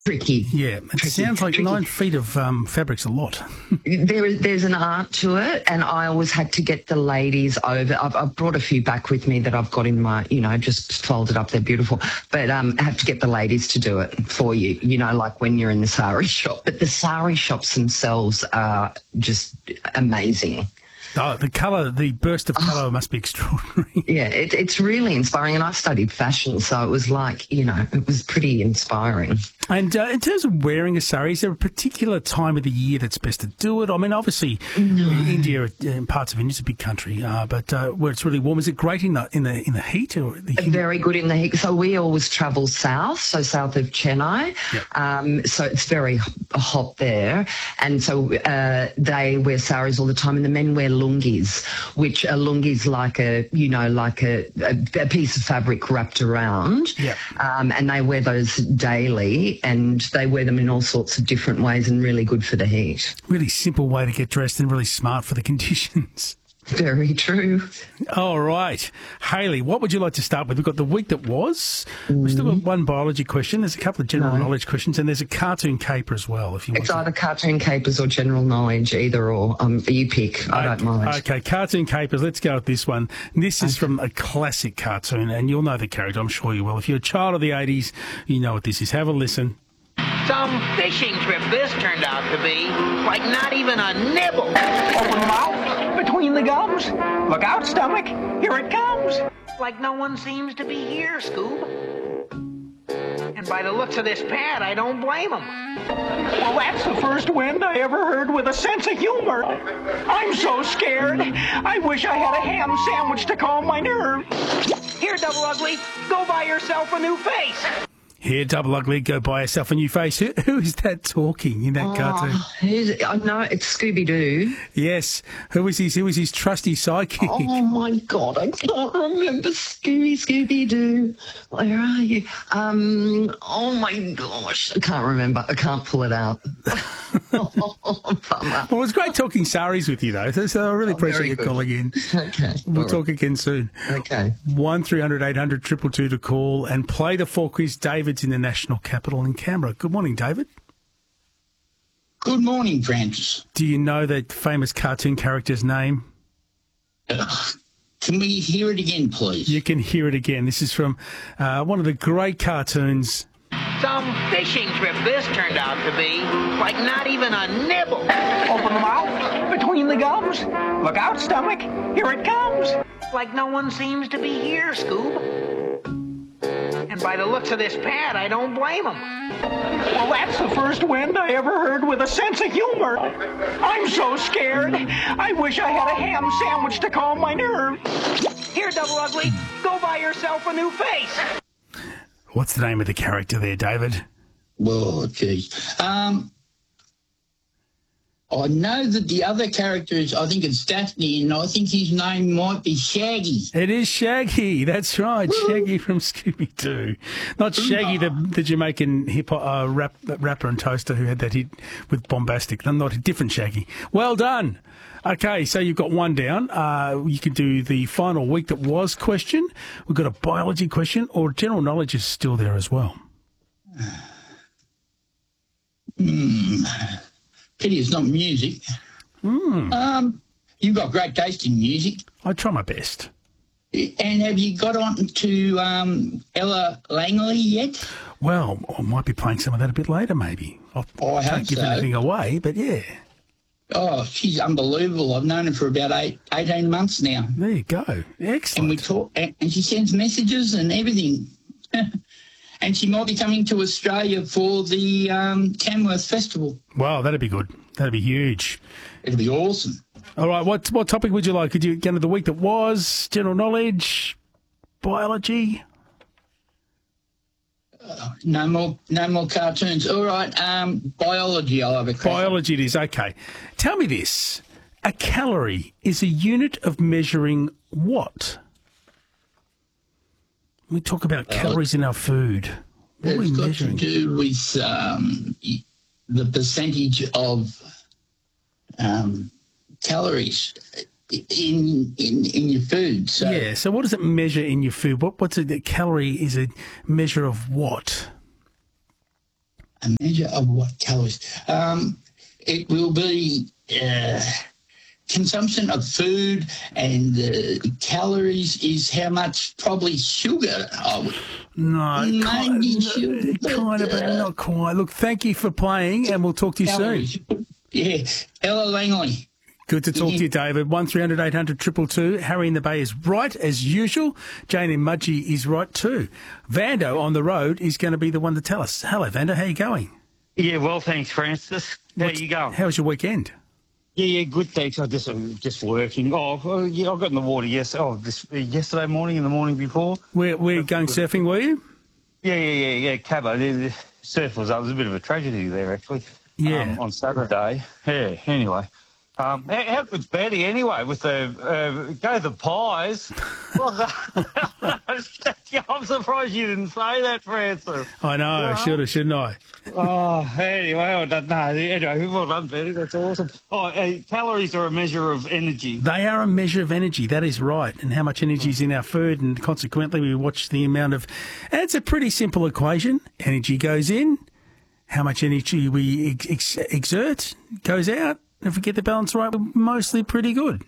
tricky. Yeah, it sounds like 9 feet of fabric's a lot. There's an art to it, and I always had to get the ladies over. I've brought a few back with me that I've got in my, just folded up. They're beautiful. But I have to get the ladies to do it for you, like when you're in the sari shop. But the sari shops themselves are just amazing. Oh, the colour, the burst of colour must be extraordinary. Yeah, it's really inspiring. And I studied fashion, so it was like, it was pretty inspiring. And in terms of wearing a sari, is there a particular time of the year that's best to do it? I mean, obviously, India, parts of India is a big country, but where it's really warm, is it great in the heat? Or Very good in the heat. So we always travel south, so south of Chennai. Yep. So it's very hot there. And so they wear saris all the time, and the men wear lungis, which a lungi is like a piece of fabric wrapped around. Yep. And they wear those daily, and they wear them in all sorts of different ways and really good for the heat. Really simple way to get dressed and really smart for the conditions. Very true. All right. Hayley, what would you like to start with? We've got the week that was. We've still got one biology question. There's a couple of general knowledge questions, and there's a cartoon caper as well, if you want. It's either cartoon capers or general knowledge, either or. You pick. I don't mind. Okay, cartoon capers. Let's go with this one. This is from a classic cartoon, and you'll know the character. I'm sure you will. If you're a child of the 80s, you know what this is. Have a listen. Some fishing trip this turned out to be, like not even a nibble. Open mouth, between the gums. Look out, stomach, here it comes. Like no one seems to be here, Scoob. And by the looks of this pad, I don't blame him. Well, that's the first wind I ever heard with a sense of humor. I'm so scared. I wish I had a ham sandwich to calm my nerves. Here, Double Ugly, go buy yourself a new face. Here, Double Ugly, go buy yourself a new face. Who is that talking in that cartoon? I know, it's Scooby-Doo. Yes. Who is his trusty sidekick? Oh, my God, I can't remember Scooby-Doo. Where are you? Oh, my gosh, I can't remember. I can't pull it out. Well, it's great talking saris with you, though, so I really appreciate you calling in. Okay. We'll talk again soon. Okay. 1300 800 222 to call and play the 4 quiz. David's in the National Capital in Canberra. Good morning, David. Good morning, Francis. Do you know that famous cartoon character's name? Can we hear it again, please? You can hear it again. This is from one of the great cartoons. Some fishing trip this turned out to be, like not even a nibble. Open mouth, between the gums. Look out, stomach, here it comes. Like no one seems to be here, Scoob. And by the looks of this pad, I don't blame him. Well, that's the first wind I ever heard with a sense of humor. I'm so scared. I wish I had a ham sandwich to calm my nerves. Here, Double Ugly, go buy yourself a new face. What's the name of the character there, David? Oh, geez. I know that the other character is, I think it's Daphne, and I think his name might be Shaggy. It is Shaggy. That's right. Woo! Shaggy from Scooby-Doo. Not Shaggy, the Jamaican hip-hop rapper and toaster who had that hit with Bombastic. Not a different Shaggy. Well done. Okay, so you've got one down. You can do the final week that was question. We've got a biology question, or general knowledge is still there as well. Pity it's not music. You've got great taste in music. I try my best. And have you got on to Ella Langley yet? Well, I might be playing some of that a bit later, maybe. I can't give anything away, but yeah. Oh, she's unbelievable. I've known her for about 18 months now. There you go. Excellent. And we talk, and she sends messages and everything. And she might be coming to Australia for the Tamworth Festival. Wow, that'd be good. That'd be huge. It'd be awesome. All right, what topic would you like? Could you get into the week that was, general knowledge, biology? No more cartoons. All right, biology, I'll have a crack. Biology it is, okay. Tell me this. A calorie is a unit of measuring what? We talk about calories in our food. What are we measuring? It's got to do with the percentage of calories in your food. So, yeah, so what does it measure in your food? What's a calorie is a measure of what? A measure of what calories? It will be consumption of food, and calories is how much probably sugar I would. No, Maybe sugar, kind of, but not quite. Look, thank you for playing, and we'll talk to you calories. soon. Yeah. Ella Langley. Good to talk to you, David. 1300 800 222. Harry in the Bay is right, as usual. Jane in Mudgee is right, too. Vando on the road is going to be the one to tell us. Hello, Vando. How are you going? Yeah, well, thanks, Francis. How you going? How was your weekend? Yeah, good, thanks. I'm just working. Oh, yeah, I got in the water yesterday morning and the morning before. We're going surfing, were you? Yeah, Cabo. The surf was up. It was a bit of a tragedy there, actually. Yeah. On Saturday. Yeah, anyway. How good's Betty anyway with the go the Pies? I'm surprised you didn't say that, Francis. I know, I should have, shouldn't I? Oh, anyway, I don't know. Anyway, well done, Betty. That's awesome. Calories are a measure of energy. They are a measure of energy, that is right, and how much energy is in our food, and consequently we watch the amount of... And it's a pretty simple equation. Energy goes in, how much energy we exert goes out. If we get the balance right, we're mostly pretty good.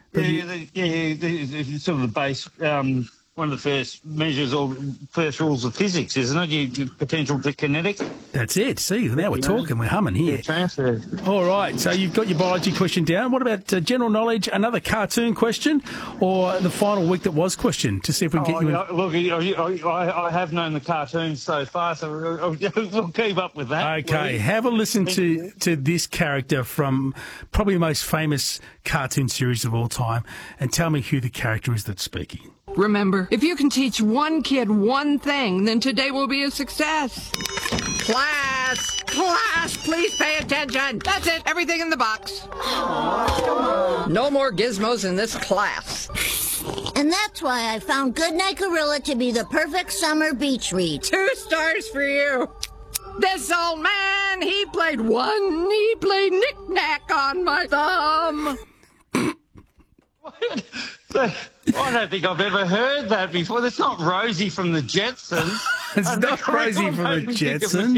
Sort of the base, one of the first measures or first rules of physics, isn't it? Your potential to kinetic. That's it. See, now we're talking, we're humming here. Transfer. All right, so you've got your biology question down. What about general knowledge, another cartoon question, or the final week that was question, to see if we can get you in? Look, I have known the cartoons so far, so we'll keep up with that. Okay, have a listen to this character from probably the most famous cartoon series of all time, and tell me who the character is that's speaking. Remember, if you can teach one kid one thing, then today will be a success. Class, please pay attention. That's it, everything in the box. No more gizmos in this class. And that's why I found Goodnight Gorilla to be the perfect summer beach read. 2 stars for you. This old man, he played knick-knack on my thumb. I don't think I've ever heard that before. That's not Rosie from the Jetsons. It's not Rosie from the Jetsons.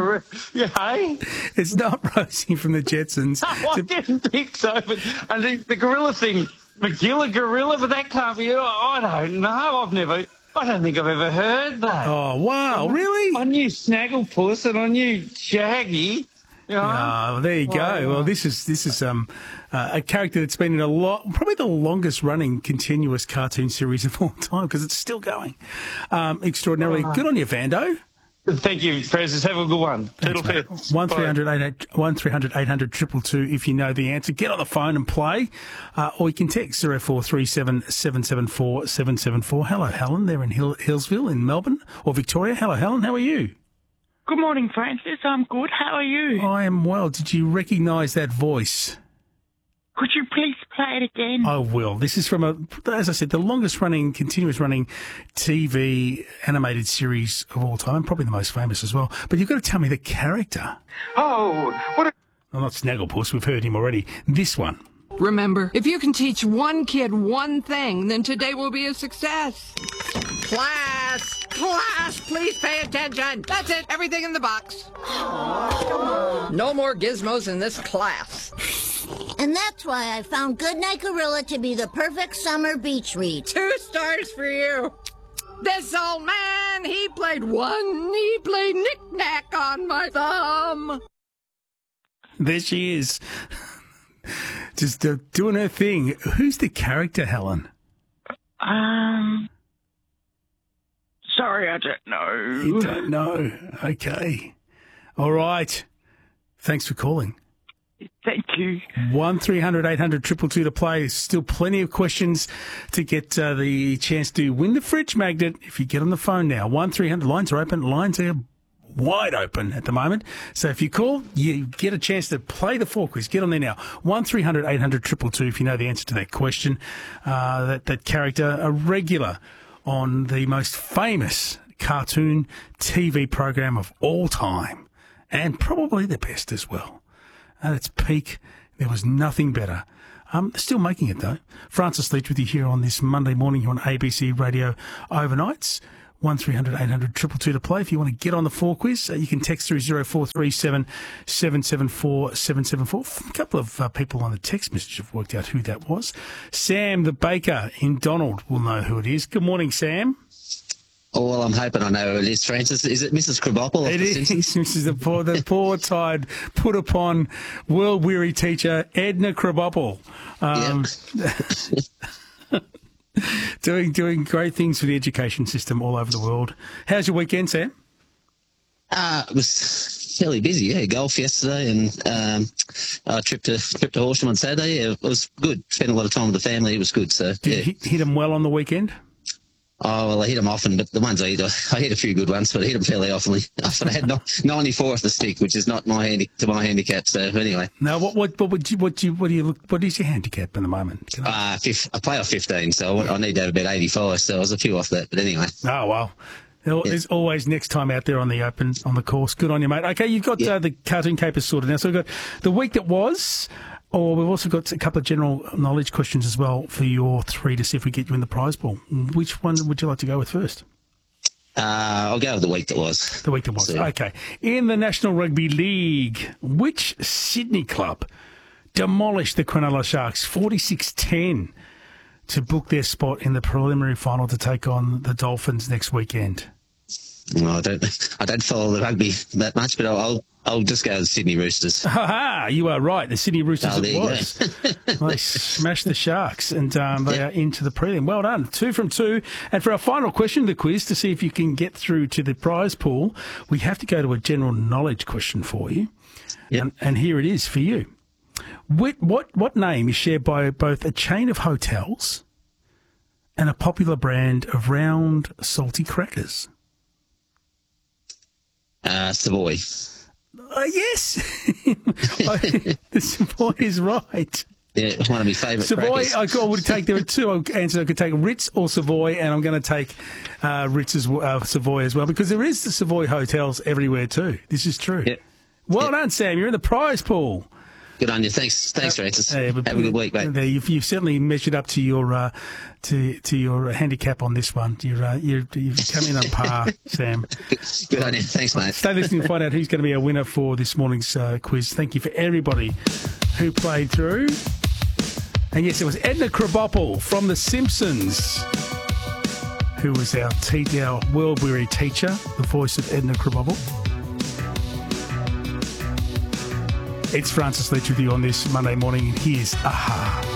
It's not Rosie from the Jetsons. No, I didn't think so. But the gorilla thing, Magilla Gorilla, but that can't be. I don't know. I don't think I've ever heard that. Oh, wow, really? I knew Snagglepuss and I knew Shaggy. Oh, there you go. Well, this is a character that's been in probably the longest running continuous cartoon series of all time, because it's still going. Extraordinarily good on you, Vando. Thank you, Francis. Have a good one. Toodle fair. 1300 800 222 if you know the answer. Get on the phone and play, or you can text 0437 774 774. Hello, Helen. They're in Hillsville in Melbourne or Victoria. Hello, Helen. How are you? Good morning, Francis. I'm good. How are you? I am well. Did you recognise that voice? Could you please play it again? I will. This is from, as I said, the longest running, continuous running TV animated series of all time, and probably the most famous as well. But you've got to tell me the character. Oh, what Well, not Snagglepuss. We've heard him already. This one. Remember, if you can teach one kid one thing, then today will be a success. Class, please pay attention. That's it, everything in the box. No more gizmos in this class. And that's why I found Goodnight Gorilla to be the perfect summer beach read. 2 stars for you. This old man, he played knick-knack on my thumb. There she is. Just doing her thing. Who's the character, Helen? Sorry, I don't know. You don't know. Okay. All right. Thanks for calling. Thank you. 1300 800 222 to play. Still plenty of questions to get the chance to win the fridge magnet if you get on the phone now. 1300 lines are open. Lines are wide open at the moment. So if you call, you get a chance to play the 4 quiz. Get on there now. 1300 800 222 if you know the answer to that question. That character, a regular on the most famous cartoon TV program of all time, and probably the best as well. At its peak, there was nothing better. Still making it, though. Francis Leach with you here on this Monday morning here on ABC Radio Overnights. 1300 800 222 to play. If you want to get on the 4 quiz, you can text through 0437 774 774. A couple of people on the text message have worked out who that was. Sam, the baker in Donald, will know who it is. Good morning, Sam. Oh, well, I'm hoping I know who it is, Francis. Is it Mrs. Krabappel? It is. This is the poor tired, put upon, world-weary teacher, Edna Krabappel. Doing great things for the education system all over the world. How's your weekend, Sam? It was fairly busy. Yeah, golf yesterday and a trip to Horsham on Saturday. Yeah, it was good. Spent a lot of time with the family. It was good. So Did you hit them well on the weekend? Oh, well, I hit them often, but the ones I hit a few good ones, but I hit them fairly often. I had 94 off the stick, which is not my handicap. So anyway. Now, what is your handicap at the moment? I play off 15, so I need to have about 85. So I was a few off that, but anyway. Oh well. There's always next time out there on the course. Good on you, mate. Okay, you've got the cartoon capers sorted now. So we've got the week that was. Or we've also got a couple of general knowledge questions as well for your 3 to see if we get you in the prize pool. Which one would you like to go with first? I'll go with the week that was. The week that was. So. Okay. In the National Rugby League, which Sydney club demolished the Cronulla Sharks 46-10 to book their spot in the preliminary final to take on the Dolphins next weekend? Well, I don't follow the rugby that much, but I'll just go with the Sydney Roosters. Ha! You are right. The Sydney Roosters it was. They smashed the Sharks and they are into the prelim. Well done. 2 from 2. And for our final question of the quiz, to see if you can get through to the prize pool, we have to go to a general knowledge question for you. Yep. And here it is for you. What name is shared by both a chain of hotels and a popular brand of round, salty crackers? Savoy. Yes. The Savoy is right. Yeah, it's one of my favourite Savoy, crackers. I would take, there are 2 answers. I could take Ritz or Savoy, and I'm going to take Ritz's Savoy as well, because there is the Savoy hotels everywhere too. This is true. Yep. Well done, Sam. You're in the prize pool. Good on you. Thanks, Francis. Have a good week, mate. You've certainly measured up to your to your handicap on this one. You've come in on par, Sam. Good on you. Thanks, mate. Stay listening to find out who's going to be our winner for this morning's quiz. Thank you for everybody who played through. And yes, it was Edna Krabappel from The Simpsons, who was our world-weary teacher, the voice of Edna Krabappel. It's Francis Leach with you on this Monday morning. Here's Aha.